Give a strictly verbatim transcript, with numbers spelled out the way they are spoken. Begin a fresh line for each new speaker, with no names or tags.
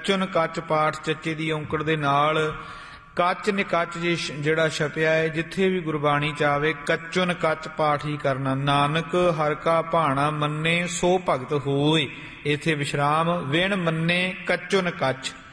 ਕੱਚੁਨ ਕੱਚ ਪਾਠ ਚੱਚੇ ਦੀ ਔਂਕੜ ਦੇ ਨਾਲ ਕੱਚ ਨਿਕੱਚ ਜੇ ਜਿਹੜਾ ਛਪਿਆ ਹੈ, ਜਿੱਥੇ ਵੀ ਗੁਰਬਾਣੀ ਚ ਆਵੇ ਕੱਚੁਨ ਕੱਚ ਪਾਠ ਹੀ ਕਰਨਾ। ਨਾਨਕ ਹਰਿ ਕਾ ਭਾਣਾ ਮੰਨੇ ਸੋ ਭਗਤ ਹੋਏ, ਇੱਥੇ ਵਿਸ਼ਰਾਮ। ਵਿਣ ਮੰਨੇ ਕੱਚੁਨ ਕੱਚ।